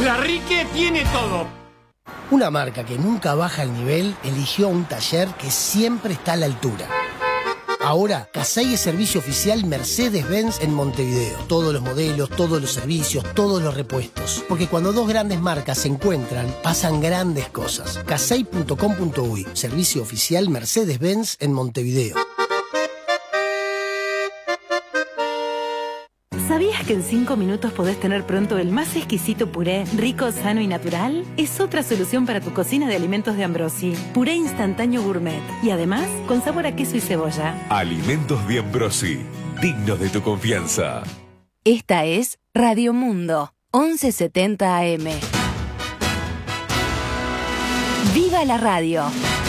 La Rique tiene todo. Una marca que nunca baja el nivel eligió un taller que siempre está a la altura. Ahora, Casey es servicio oficial Mercedes-Benz en Montevideo. Todos los modelos, todos los servicios, todos los repuestos. Porque cuando dos grandes marcas se encuentran, pasan grandes cosas. Casey.com.uy, servicio oficial Mercedes-Benz en Montevideo. ¿Sabías que en 5 minutos podés tener pronto el más exquisito puré, rico, sano y natural? Es otra solución para tu cocina de alimentos de Ambrosi. Puré instantáneo gourmet. Y además, con sabor a queso y cebolla. Alimentos de Ambrosi. Dignos de tu confianza. Esta es Radio Mundo, 1170 AM. ¡Viva la radio!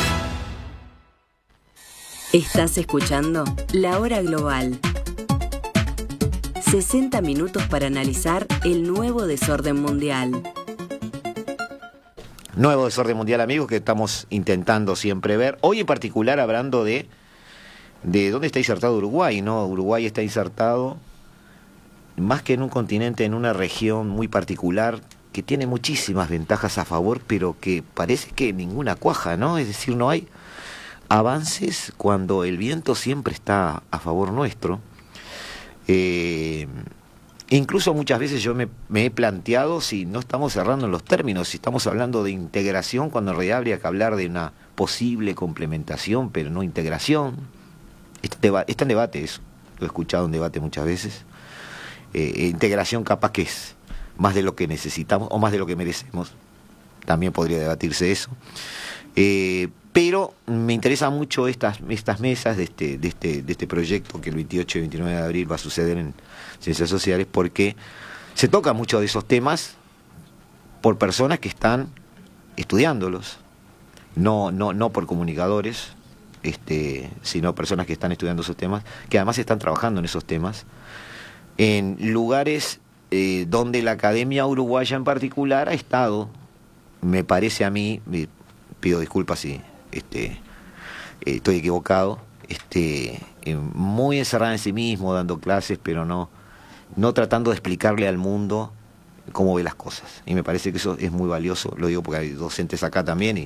Estás escuchando La Hora Global. 60 minutos para analizar el nuevo desorden mundial. Nuevo desorden mundial, amigos, que estamos intentando siempre ver. Hoy en particular hablando de dónde está insertado Uruguay, ¿no? Uruguay está insertado más que en un continente, en una región muy particular que tiene muchísimas ventajas a favor, pero que parece que ninguna cuaja, ¿no? Es decir, no hay avances cuando el viento siempre está a favor nuestro. Incluso muchas veces yo me he planteado si no estamos cerrando en los términos, si estamos hablando de integración cuando en realidad habría que hablar de una posible complementación, pero no integración. Está en debate eso, lo he escuchado en debate muchas veces. Integración capaz que es más de lo que necesitamos o más de lo que merecemos, también podría debatirse eso. Pero me interesa mucho estas mesas de este proyecto que el 28 y 29 de abril va a suceder en Ciencias Sociales, porque se toca mucho de esos temas por personas que están estudiándolos, no por comunicadores, sino personas que están estudiando esos temas, que además están trabajando en esos temas, en lugares donde la academia uruguaya en particular ha estado, me parece a mí, pido disculpas si estoy equivocado, muy encerrada en sí mismo, dando clases, pero no tratando de explicarle al mundo cómo ve las cosas. Y me parece que eso es muy valioso, lo digo porque hay docentes acá también,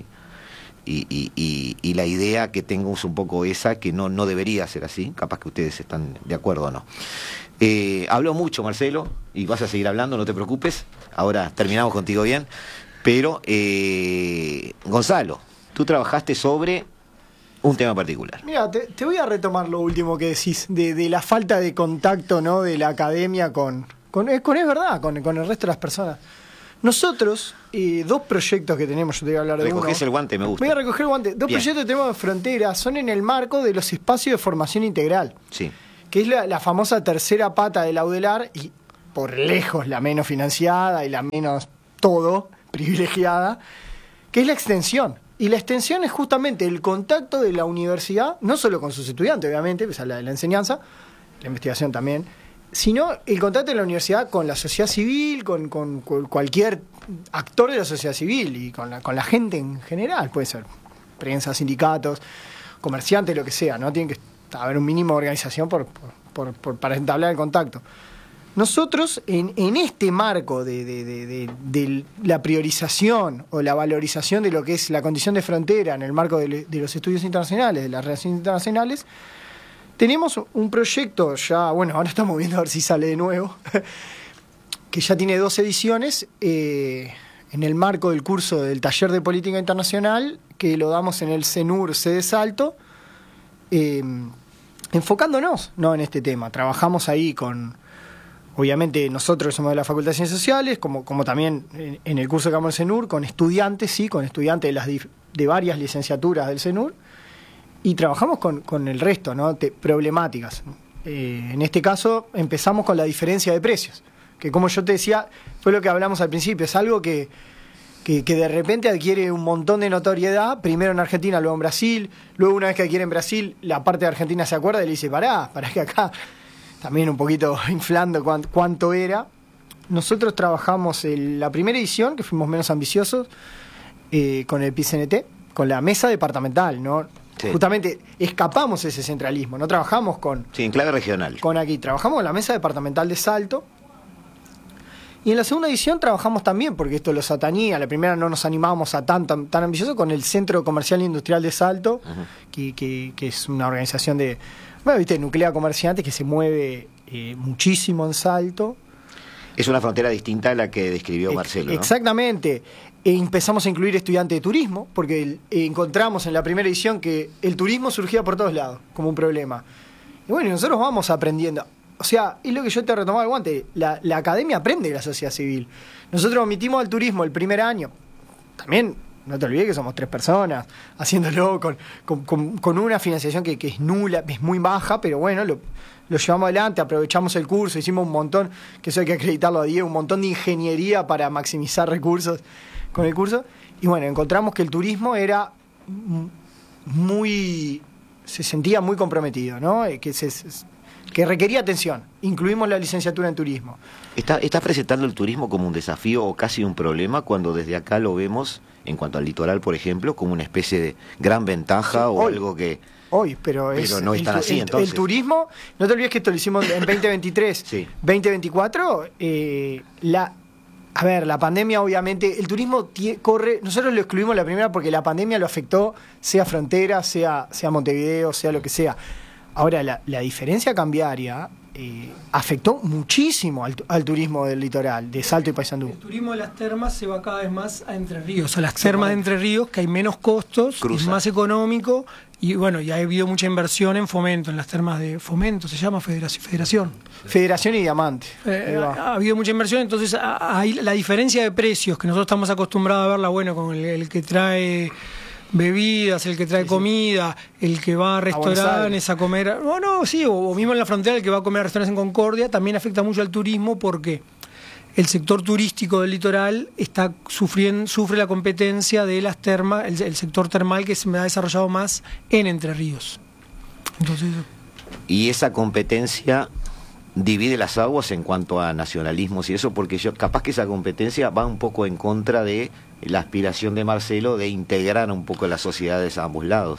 y la idea que tengo es un poco esa, que no debería ser así, capaz que ustedes están de acuerdo o no. Hablo mucho, Marcelo, y vas a seguir hablando, no te preocupes, ahora terminamos contigo bien, pero Gonzalo, tú trabajaste sobre un tema particular. Mira, te voy a retomar lo último que decís, de la falta de contacto, ¿no?, de la academia con el resto de las personas. Nosotros, dos proyectos que tenemos, yo te voy a hablar de uno. Recogés el guante, me gusta. Voy a recoger el guante. Dos proyectos que tenemos en frontera son en el marco de los espacios de formación integral. Sí. Que es la famosa tercera pata del Audelar, y por lejos la menos financiada y la menos todo privilegiada, que es la extensión. Y la extensión es justamente el contacto de la universidad, no solo con sus estudiantes, obviamente, pues la enseñanza, la investigación también, sino el contacto de la universidad con la sociedad civil, con cualquier actor de la sociedad civil y con la gente en general, puede ser prensa, sindicatos, comerciantes, lo que sea, ¿no? Tiene que haber un mínimo de organización para entablar el contacto. Nosotros, en este marco de la priorización o la valorización de lo que es la condición de frontera en el marco de los estudios internacionales, de las relaciones internacionales, tenemos un proyecto ya, bueno, ahora estamos viendo a ver si sale de nuevo, que ya tiene 2 ediciones, en el marco del curso del Taller de Política Internacional, que lo damos en el CENUR sede Salto, enfocándonos, ¿no?, en este tema. Trabajamos ahí obviamente nosotros somos de la Facultad de Ciencias Sociales, como también en el curso que damos en el CENUR, con estudiantes de varias licenciaturas del CENUR, y trabajamos con el resto, ¿no?, problemáticas. En este caso empezamos con la diferencia de precios, que como yo te decía, fue lo que hablamos al principio, es algo que de repente adquiere un montón de notoriedad, primero en Argentina, luego en Brasil, luego una vez que adquiere en Brasil, la parte de Argentina se acuerda y le dice, pará que acá, también un poquito inflando cuánto era. Nosotros trabajamos la primera edición, que fuimos menos ambiciosos, con el PCNT, con la mesa departamental, ¿no? Sí. Justamente escapamos ese centralismo, no trabajamos con... Sí, en clave regional. Trabajamos con la mesa departamental de Salto, Y en la segunda edición trabajamos también, porque esto los atañía. La primera no nos animábamos a tan ambicioso, con el Centro Comercial e Industrial de Salto, que es una organización de, nuclea comerciantes que se mueve muchísimo en Salto. Es una frontera distinta a la que describió Marcelo, ¿no? Exactamente. Empezamos a incluir estudiantes de turismo, porque encontramos en la primera edición que el turismo surgía por todos lados, como un problema. Y bueno, nosotros vamos aprendiendo. O sea, es lo que yo te retomaba el guante. La academia aprende de la sociedad civil. Nosotros omitimos el turismo el primer año. También, no te olvides que somos 3 personas, haciéndolo con una financiación que es nula, es muy baja, pero bueno, lo llevamos adelante, aprovechamos el curso, hicimos un montón, que eso hay que acreditarlo a Diego, un montón de ingeniería para maximizar recursos con el curso. Y bueno, encontramos que el turismo era se sentía muy comprometido, ¿no? Que requería atención. Incluimos la licenciatura en turismo. ¿Está presentando el turismo como un desafío o casi un problema cuando desde acá lo vemos, en cuanto al litoral, por ejemplo, como una especie de gran ventaja o algo que... Pero no es tan así, entonces. El turismo, no te olvides que esto lo hicimos en 2023, sí. 2024, la pandemia obviamente, el turismo corre, nosotros lo excluimos la primera porque la pandemia lo afectó, sea frontera, sea Montevideo, sea lo que sea. Ahora, la diferencia cambiaria afectó muchísimo al turismo del litoral, de Salto y Paysandú. El turismo de las termas se va cada vez más a Entre Ríos, a las termas de Entre Ríos, que hay menos costos, es más económico, y bueno, ya ha habido mucha inversión en fomento, en las termas de fomento, se llama Federación. Federación y Diamante. Ha habido mucha inversión, entonces hay la diferencia de precios, que nosotros estamos acostumbrados a verla, bueno, con el que trae bebidas, el que trae comida, el que va a restaurantes a comer, o mismo en la frontera el que va a comer a restaurantes en Concordia, también afecta mucho al turismo porque el sector turístico del litoral sufre la competencia de las termas, el sector termal que se ha desarrollado más en Entre Ríos. Entonces, y esa competencia divide las aguas en cuanto a nacionalismos y eso, porque capaz que esa competencia va un poco en contra de la aspiración de Marcelo de integrar un poco las sociedades a ambos lados.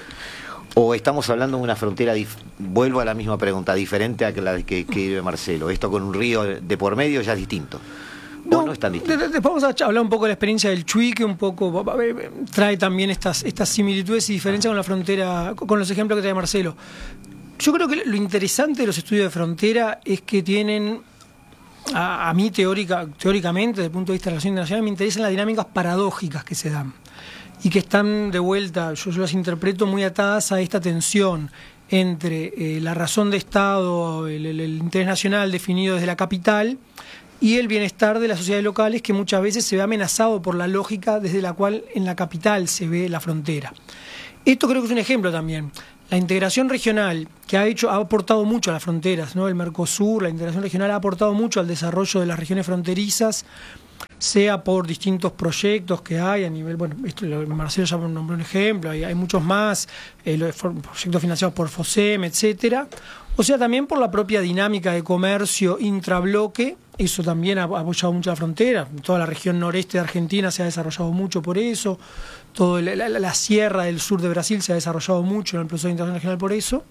O estamos hablando de una frontera, vuelvo a la misma pregunta, diferente a la que vive Marcelo. Esto con un río de por medio ya es distinto. No es tan distinto. Vamos a hablar un poco de la experiencia del Chuy, que un poco trae también estas similitudes y diferencias con la frontera, con los ejemplos que trae Marcelo. Yo creo que lo interesante de los estudios de frontera es que tienen, a mí teóricamente, desde el punto de vista de la relación internacional, me interesan las dinámicas paradójicas que se dan y que están de vuelta, yo las interpreto muy atadas a esta tensión entre la razón de Estado, el interés nacional definido desde la capital y el bienestar de las sociedades locales, que muchas veces se ve amenazado por la lógica desde la cual en la capital se ve la frontera. Esto creo que es un ejemplo también. La integración regional, que ha aportado mucho a las fronteras, ¿no? El Mercosur, la integración regional ha aportado mucho al desarrollo de las regiones fronterizas, sea por distintos proyectos que hay a nivel, Marcelo ya nombró un ejemplo, hay muchos más, los proyectos financiados por FOSEM, etcétera, o sea también por la propia dinámica de comercio intrabloque, eso también ha apoyado mucho la frontera, toda la región noreste de Argentina se ha desarrollado mucho por eso, toda la sierra del sur de Brasil se ha desarrollado mucho en el proceso de integración regional por eso.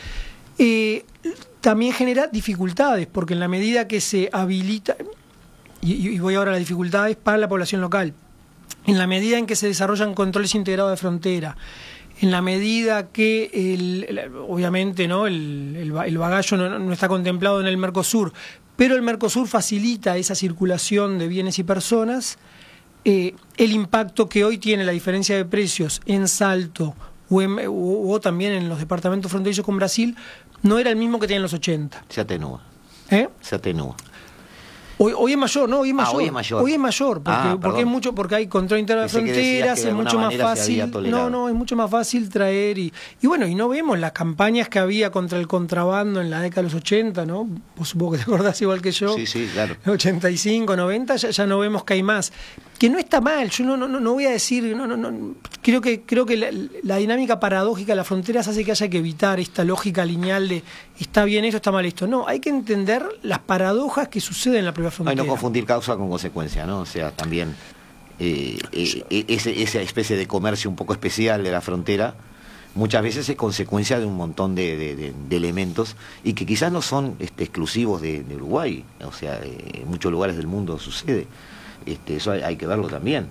También genera dificultades, porque en la medida que se habilita, y voy ahora a las dificultades para la población local, en la medida en que se desarrollan controles integrados de frontera, en la medida que obviamente no el bagallo no está contemplado en el Mercosur, pero el Mercosur facilita esa circulación de bienes y personas, el impacto que hoy tiene la diferencia de precios en Salto o también en los departamentos fronterizos con Brasil no era el mismo que tenía en los 80. Se atenúa. Se atenúa. Hoy es mayor, ¿no? Hoy es mayor. Hoy es mayor. Porque hay control interno de fronteras, es mucho más fácil. Es mucho más fácil traer y no vemos las campañas que había contra el contrabando en la década de los 80, ¿no? Vos supongo que te acordás igual que yo. Sí, claro. 85, 90, ya no vemos que hay más. Que no está mal, yo no voy a decir, creo que la dinámica paradójica de las fronteras hace que haya que evitar esta lógica lineal de está bien esto, está mal esto. No, hay que entender las paradojas que suceden en la propia frontera. Hay no confundir causa con consecuencia, ¿no? O sea, también esa especie de comercio un poco especial de la frontera muchas veces es consecuencia de un montón de elementos y que quizás no son exclusivos de Uruguay, o sea, en muchos lugares del mundo sucede. Eso hay que verlo también.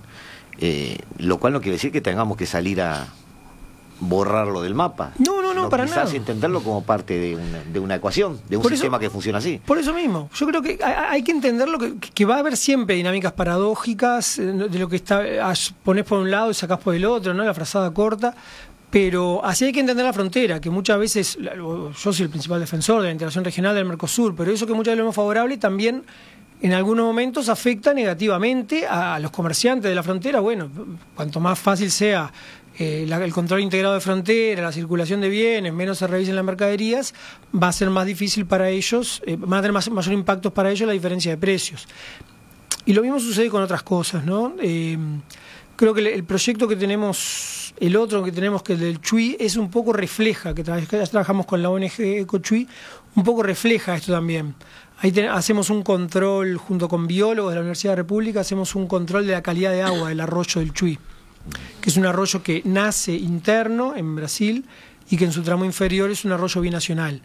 Lo cual no quiere decir que tengamos que salir a borrarlo del mapa. No, para nada. Quizás entenderlo como parte de una ecuación, de un sistema que funciona así. Por eso mismo, yo creo que hay que entenderlo, que va a haber siempre dinámicas paradójicas, de lo que ponés por un lado y sacás por el otro, ¿no? La frazada corta. Pero así hay que entender la frontera, que muchas veces, yo soy el principal defensor de la integración regional del Mercosur, pero eso que muchas veces lo vemos favorable también en algunos momentos afecta negativamente a los comerciantes de la frontera. Bueno, cuanto más fácil sea el control integrado de frontera, la circulación de bienes, menos se revisen las mercaderías, va a ser más difícil para ellos, van a tener mayor impacto para ellos la diferencia de precios. Y lo mismo sucede con otras cosas, ¿no? Creo que el proyecto que tenemos, el otro que tenemos, que el del Chuy, es un poco refleja, que ya trabajamos con la ONG EcoChuy, un poco refleja esto también. Ahí hacemos un control, junto con biólogos de la Universidad de la República, hacemos un control de la calidad de agua del arroyo del Chuy, que es un arroyo que nace interno en Brasil y que en su tramo inferior es un arroyo binacional.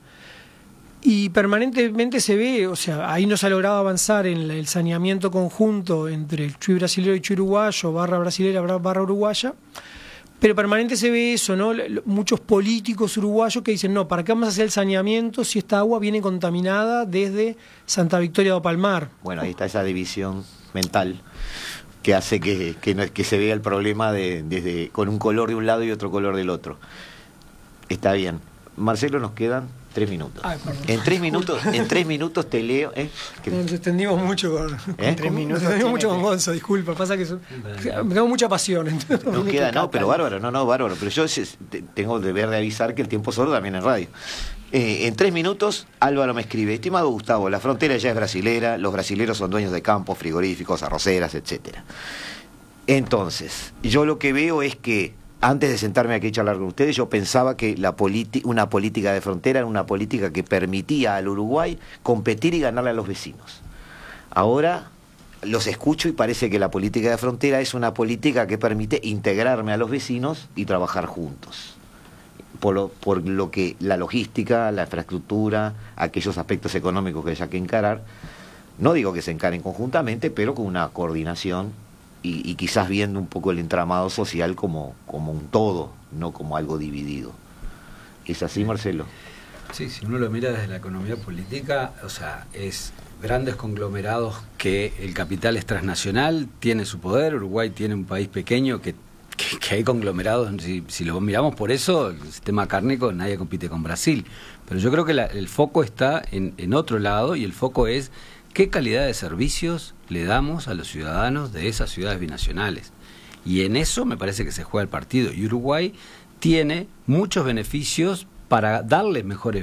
Y permanentemente se ve, o sea, ahí no se ha logrado avanzar en el saneamiento conjunto entre el Chuy brasilero y Chuy uruguayo, barra brasilera, barra uruguaya, pero permanente se ve eso, ¿no? Muchos políticos uruguayos que dicen, no, ¿para qué vamos a hacer el saneamiento si esta agua viene contaminada desde Santa Victoria do Palmar? Bueno, ahí está esa división mental que hace que se vea el problema desde con un color de un lado y otro color del otro. Está bien. Marcelo, nos quedan 3 minutos. Ay, en 3 minutos te leo. Nos extendimos mucho con 3 minutos. Nos extendimos mucho con Gonzo, disculpa. Pasa que tengo mucha pasión. No queda, no, pero bárbaro, bárbaro. Pero yo tengo el deber de avisar que el tiempo sordo también en radio. En 3 minutos, Álvaro me escribe: estimado Gustavo, la frontera ya es brasilera, los brasileros son dueños de campos, frigoríficos, arroceras, etcétera. Entonces, yo lo que veo es que antes de sentarme aquí a charlar con ustedes, yo pensaba que una política de frontera era una política que permitía al Uruguay competir y ganarle a los vecinos. Ahora los escucho y parece que la política de frontera es una política que permite integrarme a los vecinos y trabajar juntos. Por lo que la logística, la infraestructura, aquellos aspectos económicos que haya que encarar, no digo que se encaren conjuntamente, pero con una coordinación y quizás viendo un poco el entramado social como un todo, no como algo dividido. ¿Es así, Marcelo? Sí, si uno lo mira desde la economía política, o sea, es grandes conglomerados que el capital es transnacional, tiene su poder. Uruguay tiene un país pequeño que hay conglomerados, si lo miramos por eso, el sistema cárnico, nadie compite con Brasil. Pero yo creo que el foco está en otro lado, y el foco es qué calidad de servicios le damos a los ciudadanos de esas ciudades binacionales. Y en eso me parece que se juega el partido. Y Uruguay tiene muchos beneficios para darle mejores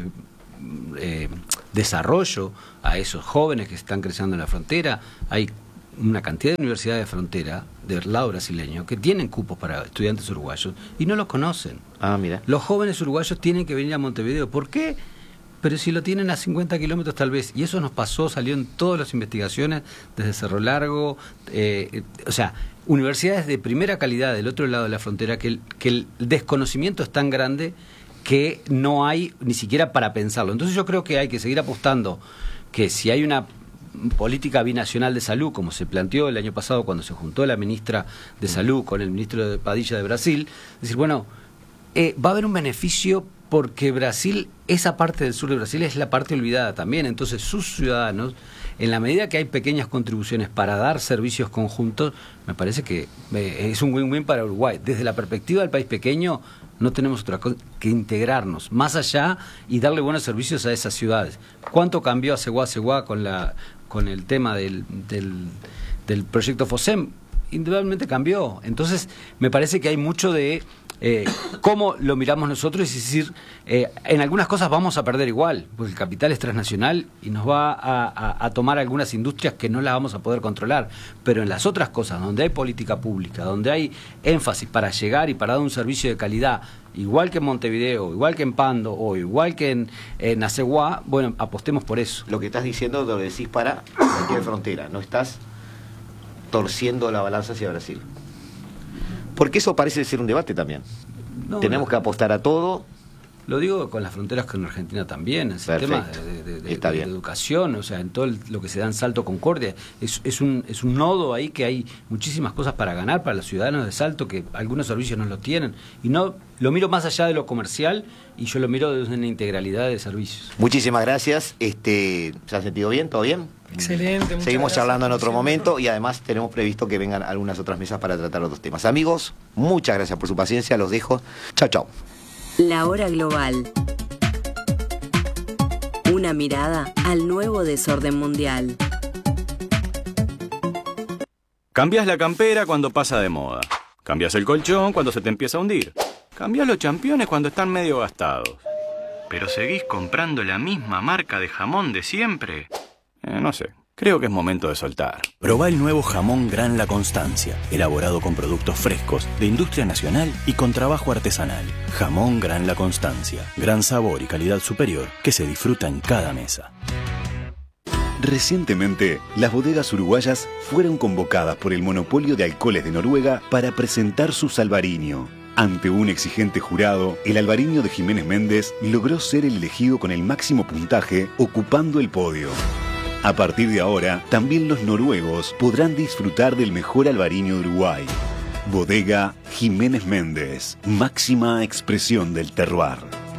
desarrollo a esos jóvenes que están creciendo en la frontera. Hay una cantidad de universidades de frontera del lado brasileño que tienen cupos para estudiantes uruguayos y no los conocen. Ah, mira. Los jóvenes uruguayos tienen que venir a Montevideo. ¿Por qué? Pero si lo tienen a 50 kilómetros tal vez, y eso nos pasó, salió en todas las investigaciones, desde Cerro Largo, o sea, universidades de primera calidad del otro lado de la frontera, que el desconocimiento es tan grande que no hay ni siquiera para pensarlo. Entonces yo creo que hay que seguir apostando que si hay una política binacional de salud, como se planteó el año pasado cuando se juntó la ministra de Salud con el ministro de Padilla de Brasil, decir, bueno, va a haber un beneficio porque Brasil, esa parte del sur de Brasil es la parte olvidada también. Entonces sus ciudadanos, en la medida que hay pequeñas contribuciones para dar servicios conjuntos, me parece que es un win-win para Uruguay. Desde la perspectiva del país pequeño, no tenemos otra cosa que integrarnos más allá y darle buenos servicios a esas ciudades. ¿Cuánto cambió Aceguá con el tema del proyecto FOSEM? Indudablemente cambió. Entonces me parece que hay mucho de cómo lo miramos nosotros, es decir, en algunas cosas vamos a perder igual, porque el capital es transnacional y nos va a tomar algunas industrias que no las vamos a poder controlar, pero en las otras cosas, donde hay política pública, donde hay énfasis para llegar y para dar un servicio de calidad, igual que en Montevideo, igual que en Pando o igual que en Aceguá, bueno, apostemos por eso. Lo que estás diciendo lo decís para cualquier frontera, no estás torciendo la balanza hacia Brasil. Porque eso parece ser un debate también. tenemos que apostar a todo. Lo digo con las fronteras con Argentina también, el sistema de educación, o sea, en todo lo que se da en Salto Concordia, es un nodo ahí que hay muchísimas cosas para ganar para los ciudadanos de Salto, que algunos servicios no lo tienen, y no lo miro más allá de lo comercial, y yo lo miro desde una integralidad de servicios. Muchísimas gracias. ¿Se ha sentido bien? ¿Todo bien? Excelente. Seguimos charlando en otro momento y además tenemos previsto que vengan algunas otras mesas para tratar otros temas. Amigos, muchas gracias por su paciencia, los dejo. Chao, chao. La hora global. Una mirada al nuevo desorden mundial. Cambias la campera cuando pasa de moda. Cambias el colchón cuando se te empieza a hundir. Cambias los championes cuando están medio gastados. ¿Pero seguís comprando la misma marca de jamón de siempre? No sé. Creo que es momento de soltar. Probá el nuevo jamón Gran La Constancia, elaborado con productos frescos, de industria nacional y con trabajo artesanal. Jamón Gran La Constancia, gran sabor y calidad superior que se disfruta en cada mesa. Recientemente, las bodegas uruguayas fueron convocadas por el Monopolio de Alcoholes de Noruega para presentar su Salvarinho. Ante un exigente jurado, el albariño de Jiménez Méndez logró ser el elegido con el máximo puntaje, ocupando el podio. A partir de ahora, también los noruegos podrán disfrutar del mejor albariño de Uruguay. Bodega Jiménez Méndez, máxima expresión del terroir.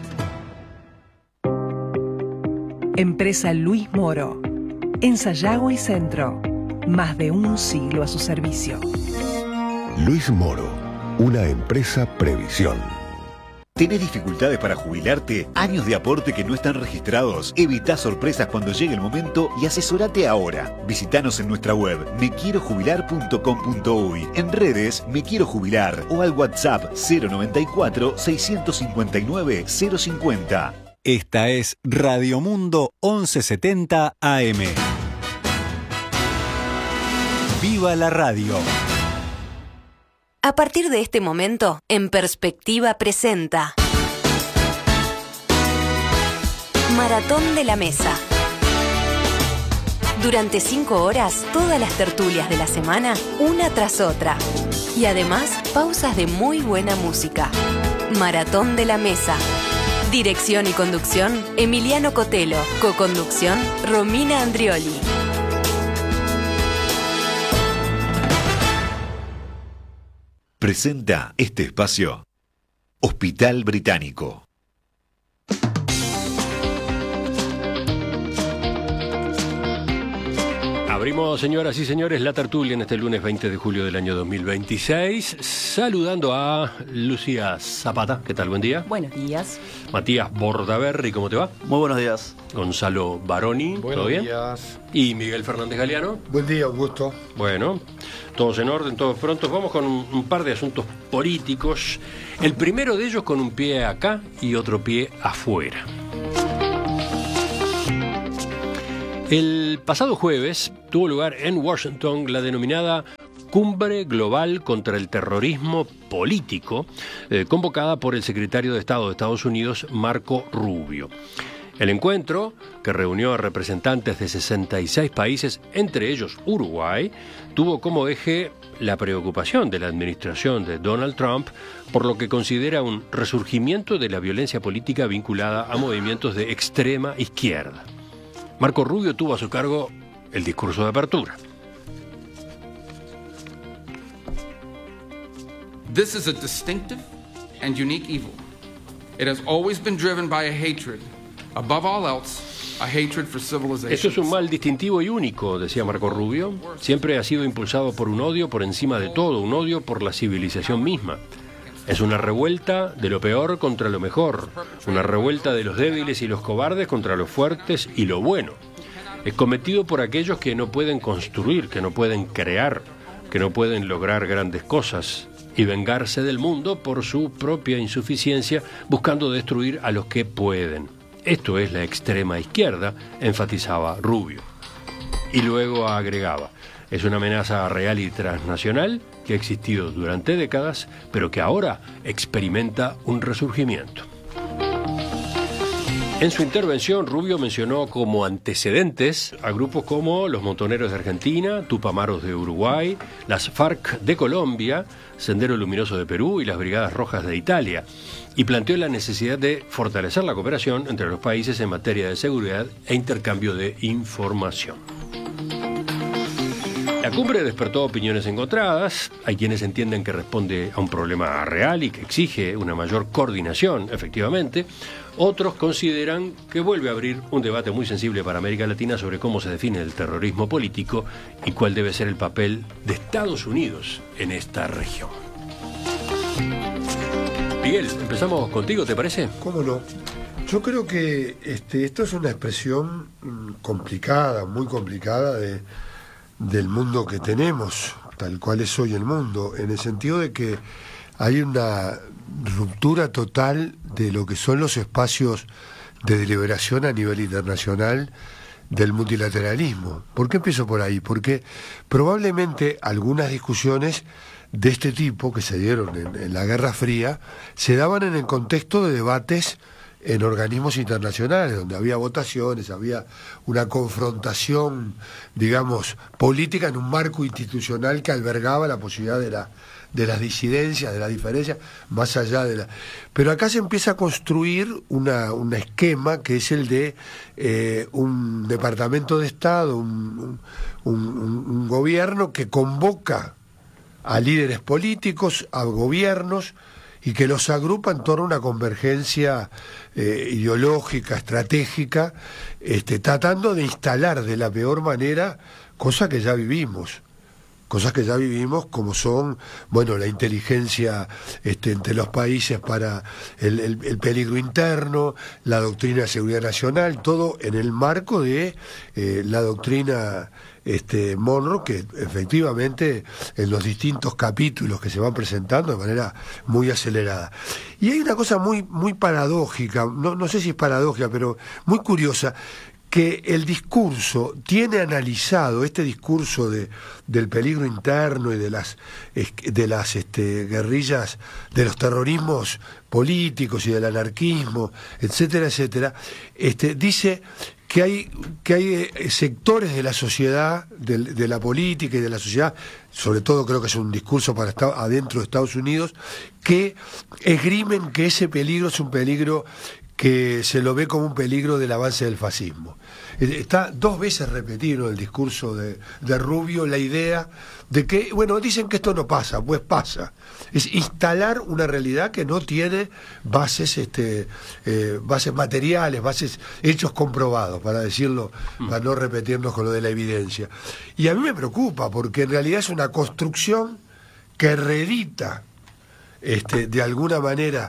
Empresa Luis Moro. En Sayago y Centro. Más de un siglo a su servicio. Luis Moro, una empresa Previsión. ¿Tenés dificultades para jubilarte? ¿Años de aporte que no están registrados? Evitá sorpresas cuando llegue el momento y asesorate ahora. Visítanos en nuestra web mequierojubilar.com.uy, en redes Me Quiero Jubilar o al WhatsApp 094-659-050. Esta es Radio Mundo 1170 AM. ¡Viva la radio! A partir de este momento, En Perspectiva presenta Maratón de la Mesa. Durante 5 horas, todas las tertulias de la semana, una tras otra. Y además, pausas de muy buena música. Maratón de la Mesa. Dirección y conducción, Emiliano Cotelo. Coconducción, Romina Andrioli. Presenta este espacio Hospital Británico. Abrimos, señoras y señores, la tertulia en este lunes 20 de julio del año 2026, saludando a Lucía Zapata. ¿Qué tal? Buen día. Buenos días. Matías Bordaberry, ¿cómo te va? Muy buenos días. Gonzalo Baroni, ¿todo bien? Buenos días. Y Miguel Fernández Galeano. Buen día, Augusto. Bueno, todos en orden, todos prontos. Vamos con un par de asuntos políticos. El primero de ellos con un pie acá y otro pie afuera. El pasado jueves tuvo lugar en Washington la denominada Cumbre Global contra el Terrorismo Político, convocada por el secretario de Estado de Estados Unidos, Marco Rubio. El encuentro, que reunió a representantes de 66 países, entre ellos Uruguay, tuvo como eje la preocupación de la administración de Donald Trump por lo que considera un resurgimiento de la violencia política vinculada a movimientos de extrema izquierda. Marco Rubio tuvo a su cargo el discurso de apertura. This is a distinctive and unique evil. It has always been driven by a hatred, above all else, a hatred for civilization. Eso es un mal distintivo y único, decía Marco Rubio. Siempre ha sido impulsado por un odio por encima de todo, un odio por la civilización misma. Es una revuelta de lo peor contra lo mejor, una revuelta de los débiles y los cobardes contra los fuertes y lo bueno. Es cometido por aquellos que no pueden construir, que no pueden crear, que no pueden lograr grandes cosas y vengarse del mundo por su propia insuficiencia, buscando destruir a los que pueden. Esto es la extrema izquierda, enfatizaba Rubio. Y luego agregaba: es una amenaza real y transnacional que ha existido durante décadas, pero que ahora experimenta un resurgimiento. En su intervención, Rubio mencionó como antecedentes a grupos como los Montoneros de Argentina, Tupamaros de Uruguay, las FARC de Colombia, Sendero Luminoso de Perú y las Brigadas Rojas de Italia, y planteó la necesidad de fortalecer la cooperación entre los países en materia de seguridad e intercambio de información. La cumbre despertó opiniones encontradas. Hay quienes entienden que responde a un problema real y que exige una mayor coordinación, efectivamente. Otros consideran que vuelve a abrir un debate muy sensible para América Latina sobre cómo se define el terrorismo político y cuál debe ser el papel de Estados Unidos en esta región. Miguel, empezamos contigo, ¿te parece? ¿Cómo no? Yo creo que esto es una expresión complicada, muy complicada del mundo que tenemos, tal cual es hoy el mundo, en el sentido de que hay una ruptura total de lo que son los espacios de deliberación a nivel internacional del multilateralismo. ¿Por qué empiezo por ahí? Porque probablemente algunas discusiones de este tipo que se dieron en la Guerra Fría se daban en el contexto de debates en organismos internacionales, donde había votaciones, había una confrontación, digamos, política en un marco institucional que albergaba la posibilidad de las disidencias, de las diferencias, más allá de la... Pero acá se empieza a construir un esquema que es el de un departamento de Estado, un gobierno que convoca a líderes políticos, a gobiernos, y que los agrupa en torno a una convergencia ideológica, estratégica, tratando de instalar de la peor manera cosas que ya vivimos como son, bueno, la inteligencia entre los países para el peligro interno, la doctrina de seguridad nacional, todo en el marco de la doctrina Monroe, que efectivamente en los distintos capítulos que se van presentando de manera muy acelerada. Y hay una cosa muy, muy paradójica, no sé si es paradójica, pero muy curiosa, que el discurso tiene analizado, este discurso del peligro interno y de las guerrillas, de los terrorismos políticos y del anarquismo, etcétera, etcétera, dice que hay sectores de la sociedad, de la política y de la sociedad, sobre todo creo que es un discurso para adentro de Estados Unidos, que esgrimen que ese peligro es un peligro que se lo ve como un peligro del avance del fascismo. Está 2 veces repetido en el discurso de Rubio la idea de que, bueno, dicen que esto no pasa, pues pasa. Es instalar una realidad que no tiene bases materiales, hechos comprobados, para decirlo, para no repetirnos con lo de la evidencia. Y a mí me preocupa, porque en realidad es una construcción que reedita de alguna manera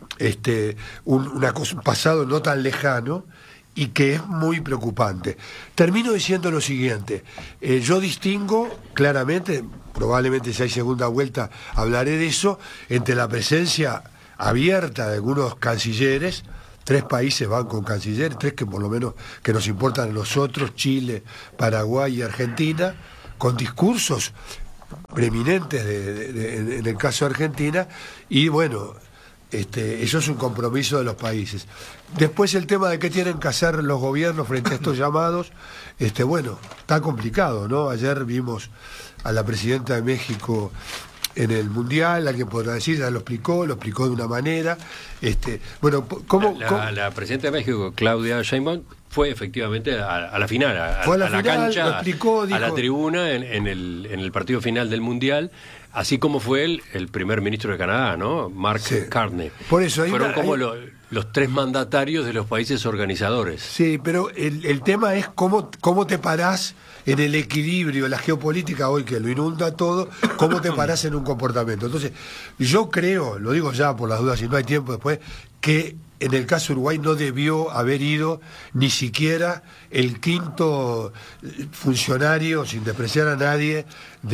un pasado no tan lejano y que es muy preocupante. Termino diciendo lo siguiente: yo distingo claramente, probablemente si hay segunda vuelta hablaré de eso, entre la presencia abierta de algunos cancilleres. 3 países van con cancilleres, 3 que por lo menos que nos importan a nosotros: Chile, Paraguay y Argentina, con discursos preeminentes en el caso de Argentina, y bueno, eso es un compromiso de los países. Después el tema de qué tienen que hacer los gobiernos frente a estos llamados, bueno, está complicado, ¿no? Ayer vimos a la presidenta de México en el Mundial, alguien podrá decir, ya lo explicó de una manera. Bueno, ¿cómo? La presidenta de México, Claudia Sheinbaum, fue efectivamente a la final, a la cancha, lo explicó, dijo, a la tribuna en el partido final del Mundial, así como fue el primer ministro de Canadá, ¿no? Mark Carney. Por eso fueron como los 3 mandatarios de los países organizadores. Sí, pero el tema es cómo te parás en el equilibrio, la geopolítica hoy que lo inunda todo, cómo te parás en un comportamiento. Entonces, yo creo, lo digo ya por las dudas, si no hay tiempo después, que en el caso de Uruguay no debió haber ido ni siquiera el 5º funcionario, sin despreciar a nadie,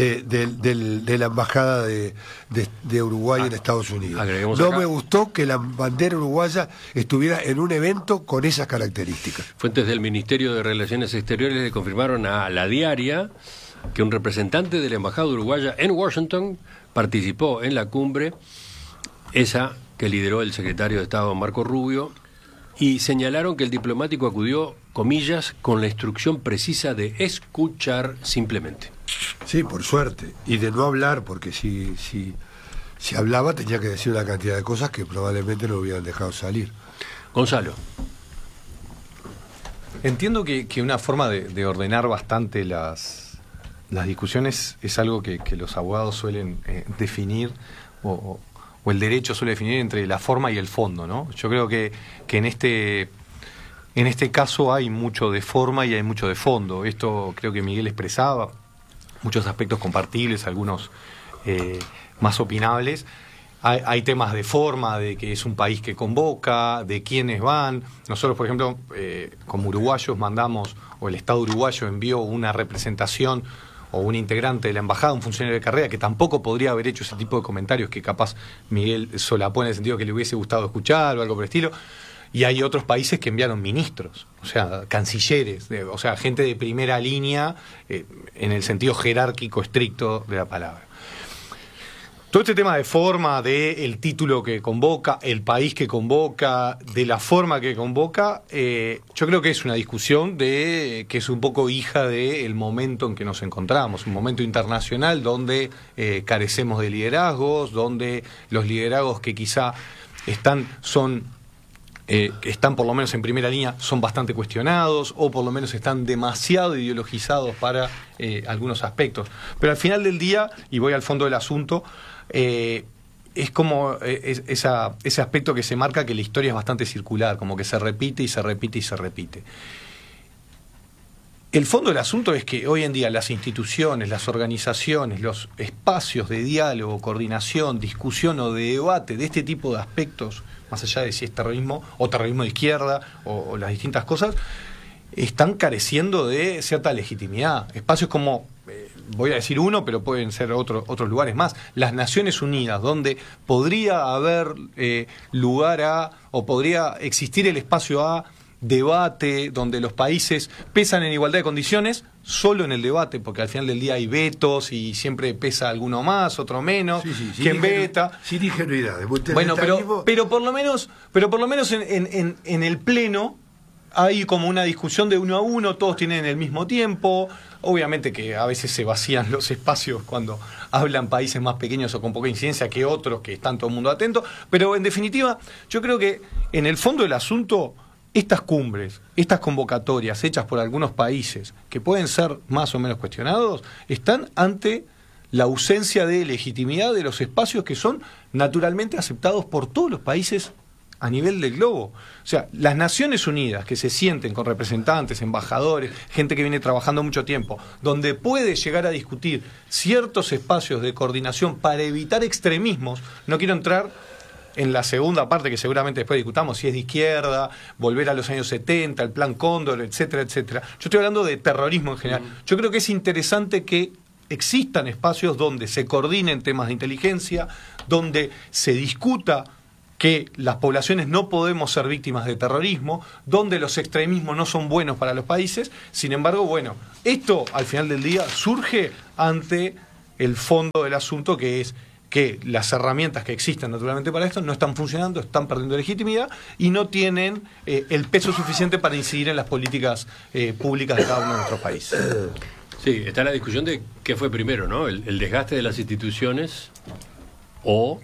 de la embajada de Uruguay en Estados Unidos. No me gustó que la bandera uruguaya estuviera en un evento con esas características. Fuentes del Ministerio de Relaciones Exteriores le confirmaron a La Diaria que un representante de la embajada uruguaya en Washington participó en la cumbre, esa que lideró el secretario de Estado Marco Rubio, y señalaron que el diplomático acudió, comillas, con la instrucción precisa de escuchar simplemente. Sí, por suerte. Y de no hablar, porque si hablaba tenía que decir una cantidad de cosas que probablemente no hubieran dejado salir. Gonzalo. Entiendo que una forma de ordenar bastante las discusiones es algo que los abogados suelen definir o el derecho suele definir entre la forma y el fondo, ¿no? Yo creo que en este caso hay mucho de forma y hay mucho de fondo. Esto creo que Miguel expresaba, muchos aspectos compartibles, algunos más opinables. Hay temas de forma, de que es un país que convoca, de quiénes van. Nosotros, por ejemplo, como uruguayos mandamos, o el Estado uruguayo envió una representación o un integrante de la embajada, un funcionario de carrera, que tampoco podría haber hecho ese tipo de comentarios que capaz Miguel solapó en el sentido que le hubiese gustado escuchar o algo por el estilo. Y hay otros países que enviaron ministros, o sea, cancilleres, o sea, gente de primera línea en el sentido jerárquico estricto de la palabra. Todo este tema de forma, del título que convoca, el país que convoca, de la forma que convoca, yo creo que es una discusión que es un poco hija del momento en que nos encontramos, un momento internacional donde carecemos de liderazgos, donde los liderazgos que quizá están por lo menos en primera línea son bastante cuestionados o por lo menos están demasiado ideologizados para algunos aspectos. Pero al final del día, y voy al fondo del asunto, es como ese aspecto que se marca que la historia es bastante circular, como que se repite y se repite y se repite. El fondo del asunto es que hoy en día las instituciones, las organizaciones, los espacios de diálogo, coordinación, discusión o de debate de este tipo de aspectos, más allá de si es terrorismo o terrorismo de izquierda o las distintas cosas, están careciendo de cierta legitimidad. Espacios como, voy a decir uno, pero pueden ser otros lugares más, las Naciones Unidas, donde podría haber lugar a, o podría existir el espacio a debate, donde los países pesan en igualdad de condiciones, solo en el debate, porque al final del día hay vetos y siempre pesa alguno más, otro menos, quien veta. Sin ingenuidad. Bueno, pero por lo menos en el pleno hay como una discusión de uno a uno, todos tienen el mismo tiempo. Obviamente que a veces se vacían los espacios cuando hablan países más pequeños o con poca incidencia que otros, que están todo el mundo atento, pero en definitiva yo creo que en el fondo del asunto estas cumbres, estas convocatorias hechas por algunos países que pueden ser más o menos cuestionados, están ante la ausencia de legitimidad de los espacios que son naturalmente aceptados por todos los países a nivel del globo. O sea, las Naciones Unidas, que se sienten con representantes, embajadores, gente que viene trabajando mucho tiempo, donde puede llegar a discutir ciertos espacios de coordinación para evitar extremismos. No quiero entrar en la segunda parte, que seguramente después discutamos, si es de izquierda, volver a los años 70, el Plan Cóndor, etcétera, etcétera. Yo estoy hablando de terrorismo en general. Yo creo que es interesante que existan espacios donde se coordinen temas de inteligencia, donde se discuta que las poblaciones no podemos ser víctimas de terrorismo, donde los extremismos no son buenos para los países. Sin embargo, bueno, esto al final del día surge ante el fondo del asunto, que es que las herramientas que existen naturalmente para esto no están funcionando, están perdiendo legitimidad y no tienen el peso suficiente para incidir en las políticas públicas de cada uno de nuestros países. Sí, está la discusión de qué fue primero, ¿no? El desgaste de las instituciones o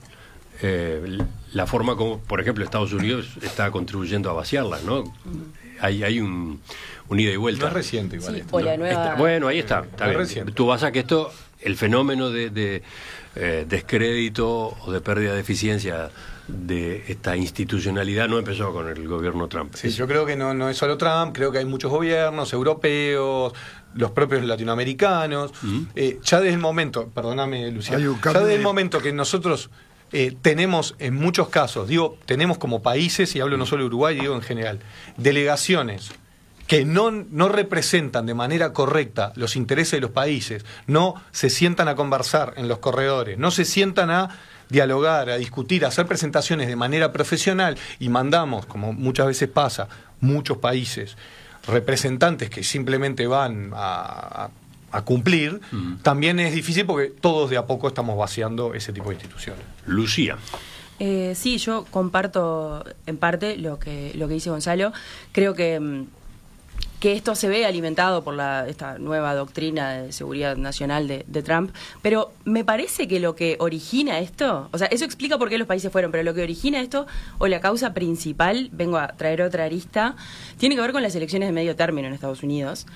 la forma como, por ejemplo, Estados Unidos está contribuyendo a vaciarlas, ¿no? Hay un ida y vuelta. No es reciente igual. Sí, o la nueva... Bueno, ahí está. Reciente. Tú vas a que esto, el fenómeno de descrédito o de pérdida de eficiencia de esta institucionalidad no empezó con el gobierno Trump. Sí, yo creo que no es solo Trump, creo que hay muchos gobiernos europeos, los propios latinoamericanos. Ya desde el momento, perdóname Luciano, ya desde el momento que nosotros tenemos en muchos casos, tenemos como países, y hablo no solo de Uruguay, digo en general, delegaciones que no representan de manera correcta los intereses de los países, no se sientan a conversar en los corredores, no se sientan a dialogar, a discutir, a hacer presentaciones de manera profesional, y mandamos, como muchas veces pasa, muchos países, representantes que simplemente van a cumplir, también es difícil porque todos de a poco estamos vaciando ese tipo de instituciones. Lucía. Sí, yo comparto en parte lo que dice Gonzalo. Creo que esto se ve alimentado por esta nueva doctrina de seguridad nacional de Trump, pero me parece que lo que origina esto, o sea, eso explica por qué los países fueron, pero lo que origina esto, o la causa principal, vengo a traer otra arista, tiene que ver con las elecciones de medio término en Estados Unidos.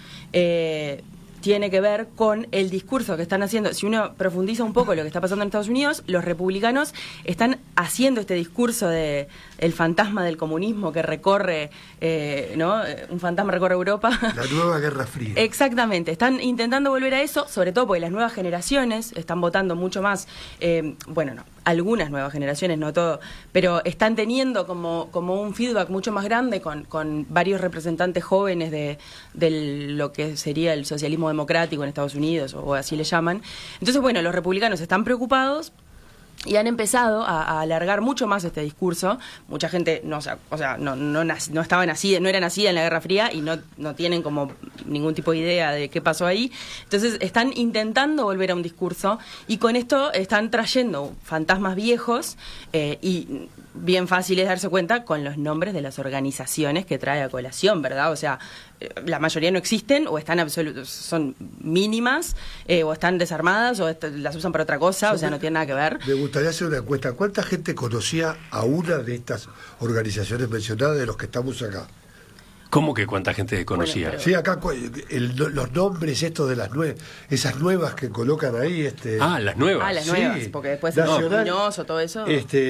Tiene que ver con el discurso que están haciendo. Si uno profundiza un poco lo que está pasando en Estados Unidos, los republicanos están haciendo este discurso de el fantasma del comunismo que recorre, ¿no? Un fantasma recorre Europa. La nueva Guerra Fría. Exactamente. Están intentando volver a eso, sobre todo porque las nuevas generaciones están votando mucho más. Bueno, no, algunas nuevas generaciones, no todo, pero están teniendo como un feedback mucho más grande con varios representantes jóvenes de lo que sería el socialismo democrático en Estados Unidos, o así le llaman. Entonces, bueno, los republicanos están preocupados y han empezado a alargar mucho más este discurso. Mucha gente no estaba nacida, no era nacida en la Guerra Fría y no tienen como ningún tipo de idea de qué pasó ahí. Entonces están intentando volver a un discurso y con esto están trayendo fantasmas viejos y bien fácil es darse cuenta con los nombres de las organizaciones que trae a colación, ¿verdad? O sea, la mayoría no existen o están son mínimas o están desarmadas o las usan para otra cosa, o sea, no tienen nada que ver. Me gustaría hacer una encuesta. ¿Cuánta gente conocía a una de estas organizaciones mencionadas de los que estamos acá? ¿Cómo que cuánta gente conocía? Bueno, sí, acá los nombres estos de esas nuevas que colocan ahí. Las nuevas. Las nuevas, sí. Porque después Luminoso, todo eso.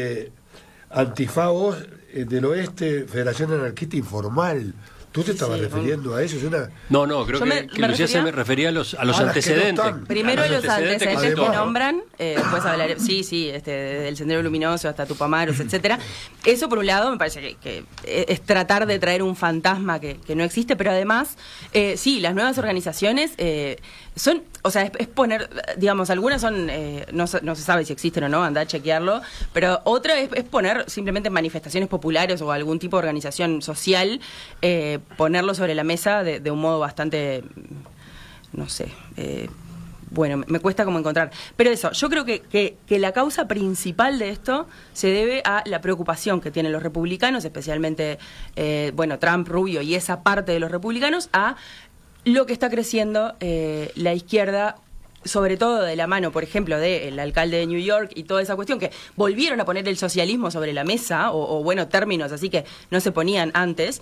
Antifagos del Oeste, Federación Anarquista Informal. ¿Tú te estabas refiriendo a eso? No, creo que Lucía se me refería a los antecedentes. Primero los antecedentes que nombran, después hablar, desde el Sendero Luminoso hasta Tupamaros, etcétera. Eso por un lado me parece que es tratar de traer un fantasma que no existe, pero además, las nuevas organizaciones son, o sea, es poner, digamos, algunas son, no se sabe si existen o no, anda a chequearlo, pero otra es poner simplemente manifestaciones populares o algún tipo de organización social, ponerlo sobre la mesa de un modo bastante, no sé, bueno, me cuesta como encontrar. Pero eso, yo creo que la causa principal de esto se debe a la preocupación que tienen los republicanos, especialmente, Trump, Rubio y esa parte de los republicanos, a lo que está creciendo la izquierda, sobre todo de la mano, por ejemplo, del alcalde de New York y toda esa cuestión, que volvieron a poner el socialismo sobre la mesa, o términos así que no se ponían antes,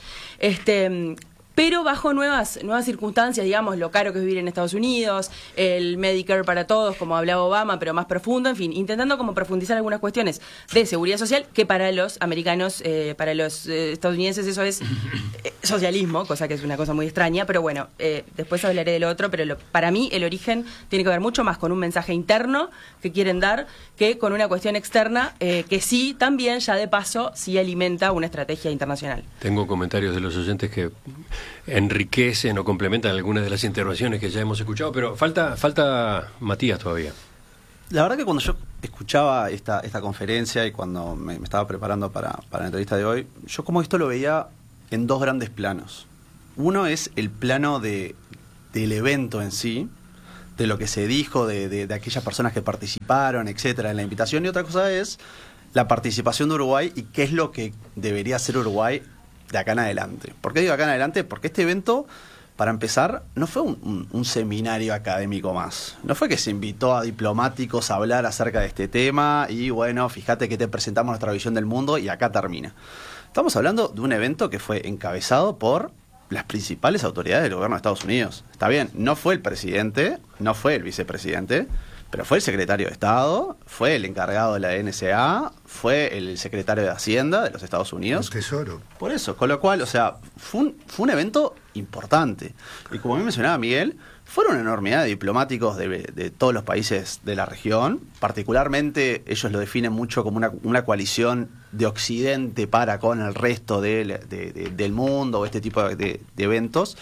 pero bajo nuevas circunstancias, digamos, lo caro que es vivir en Estados Unidos, el Medicare para todos, como hablaba Obama, pero más profundo, en fin, intentando como profundizar algunas cuestiones de seguridad social, que para los americanos, para los estadounidenses eso es socialismo, cosa que es una cosa muy extraña, pero bueno, después hablaré de lo otro, pero para mí el origen tiene que ver mucho más con un mensaje interno que quieren dar que con una cuestión externa que sí, también, ya de paso, sí alimenta una estrategia internacional. Tengo comentarios de los oyentes que enriquecen o complementan algunas de las intervenciones que ya hemos escuchado, pero falta Matías todavía. La verdad que cuando yo escuchaba esta conferencia y cuando me estaba preparando para la entrevista de hoy, yo como esto lo veía en dos grandes planos. Uno es el plano del evento en sí, de lo que se dijo, de aquellas personas que participaron, etcétera, en la invitación, y otra cosa es la participación de Uruguay y qué es lo que debería hacer Uruguay de acá en adelante. ¿Por qué digo acá en adelante? Porque este evento, para empezar, no fue un seminario académico más. No fue que se invitó a diplomáticos a hablar acerca de este tema y bueno, fíjate que te presentamos nuestra visión del mundo y acá termina. Estamos hablando de un evento que fue encabezado por las principales autoridades del gobierno de Estados Unidos. Está bien, no fue el presidente, no fue el vicepresidente, pero fue el secretario de Estado, fue el encargado de la NSA, fue el secretario de Hacienda de los Estados Unidos. El Tesoro. Por eso, con lo cual, o sea, fue un evento importante. Y como bien mencionaba Miguel, fueron una enormidad de diplomáticos de todos los países de la región. Particularmente, ellos lo definen mucho como una coalición de Occidente para con el resto del mundo, o este tipo de eventos.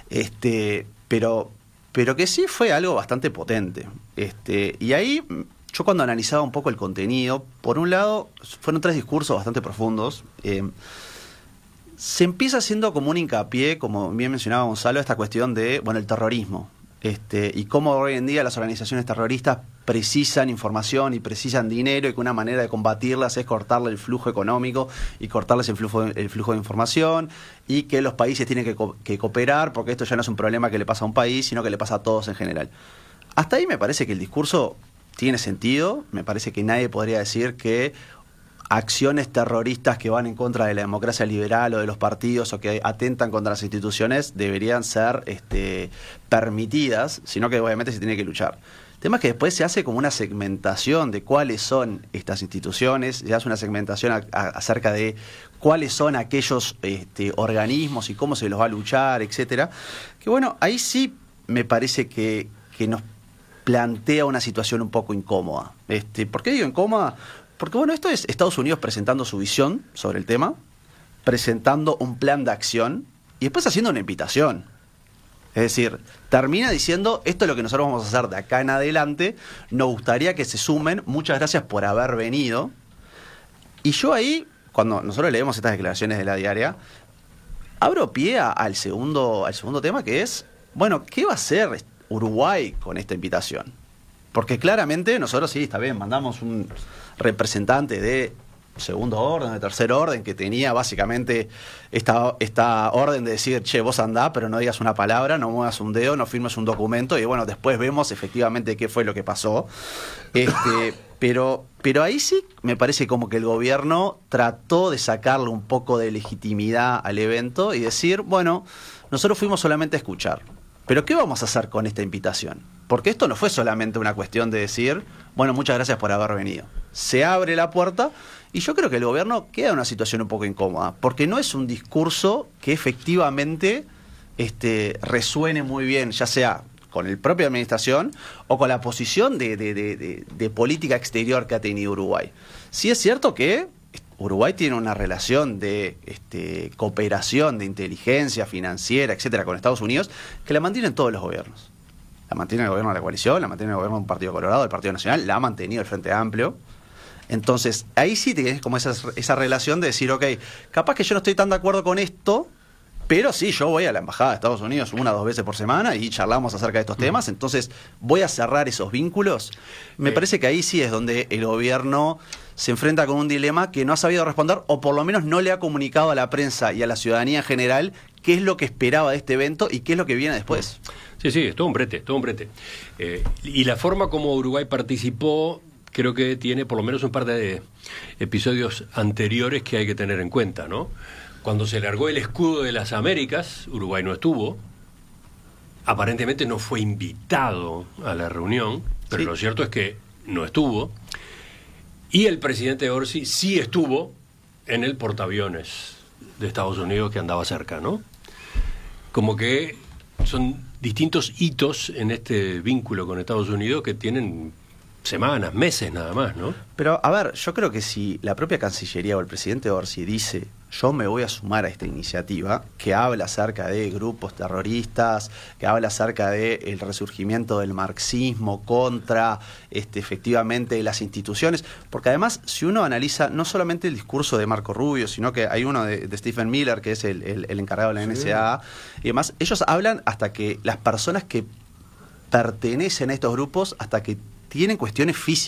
Pero que sí fue algo bastante potente. Y ahí, yo cuando analizaba un poco el contenido, por un lado, fueron 3 discursos bastante profundos. Se empieza haciendo como un hincapié, como bien mencionaba Gonzalo, esta cuestión de, el terrorismo. y cómo hoy en día las organizaciones terroristas precisan información y precisan dinero, y que una manera de combatirlas es cortarle el flujo económico y cortarles el flujo de información, y que los países tienen que cooperar, porque esto ya no es un problema que le pasa a un país, sino que le pasa a todos en general. Hasta ahí me parece que el discurso tiene sentido. Me parece que nadie podría decir que acciones terroristas que van en contra de la democracia liberal o de los partidos o que atentan contra las instituciones deberían ser permitidas, sino que obviamente se tiene que luchar. El tema es que después se hace como una segmentación de cuáles son estas instituciones, se hace una segmentación acerca de cuáles son aquellos organismos y cómo se los va a luchar, etcétera. Que bueno, ahí sí me parece que nos plantea una situación un poco incómoda. ¿Por qué digo incómoda? Porque bueno, esto es Estados Unidos presentando su visión sobre el tema, presentando un plan de acción y después haciendo una invitación. Es decir, termina diciendo, esto es lo que nosotros vamos a hacer de acá en adelante, nos gustaría que se sumen, muchas gracias por haber venido. Y yo ahí, cuando nosotros leemos estas declaraciones de la diaria, abro pie al segundo tema, que es, bueno, ¿qué va a hacer Uruguay con esta invitación? Porque claramente nosotros sí, está bien, mandamos un representante de segundo orden, de tercer orden, que tenía básicamente esta orden de decir, che, vos andá, pero no digas una palabra, no muevas un dedo, no firmes un documento, y bueno, después vemos efectivamente qué fue lo que pasó. Pero ahí sí me parece como que el gobierno trató de sacarle un poco de legitimidad al evento y decir, bueno, nosotros fuimos solamente a escuchar, pero ¿qué vamos a hacer con esta invitación? Porque esto no fue solamente una cuestión de decir, bueno, muchas gracias por haber venido. Se abre la puerta y yo creo que el gobierno queda en una situación un poco incómoda, porque no es un discurso que efectivamente resuene muy bien, ya sea con el propia administración o con la posición de política exterior que ha tenido Uruguay. Sí es cierto que Uruguay tiene una relación de cooperación, de inteligencia financiera, etcétera, con Estados Unidos, que la mantienen todos los gobiernos. La mantiene el gobierno de la coalición, la mantiene el gobierno de un Partido Colorado, el Partido Nacional, la ha mantenido el Frente Amplio. Entonces, ahí sí tienes como esa relación de decir, ok, capaz que yo no estoy tan de acuerdo con esto, pero sí, yo voy a la Embajada de Estados Unidos 1 o 2 veces por semana y charlamos acerca de estos temas, entonces voy a cerrar esos vínculos. Me parece que ahí sí es donde el gobierno se enfrenta con un dilema que no ha sabido responder, o por lo menos no le ha comunicado a la prensa y a la ciudadanía en general qué es lo que esperaba de este evento y qué es lo que viene después. Sí, es todo un brete, todo un brete. Y la forma como Uruguay participó, creo que tiene por lo menos un par de episodios anteriores que hay que tener en cuenta, ¿no? Cuando se largó el escudo de las Américas, Uruguay no estuvo. Aparentemente no fue invitado a la reunión, pero lo cierto es que no estuvo. Y el presidente Orsi sí estuvo en el portaaviones de Estados Unidos que andaba cerca, ¿no? Como que son distintos hitos en este vínculo con Estados Unidos que tienen semanas, meses nada más, ¿no? Pero, a ver, yo creo que si la propia Cancillería o el presidente Orsi dice, yo me voy a sumar a esta iniciativa, que habla acerca de grupos terroristas, que habla acerca del resurgimiento del marxismo contra efectivamente las instituciones, porque además, si uno analiza no solamente el discurso de Marco Rubio, sino que hay uno de Stephen Miller, que es el encargado de la NSA, y demás, ellos hablan hasta que las personas que pertenecen a estos grupos, hasta que tienen cuestiones físicas,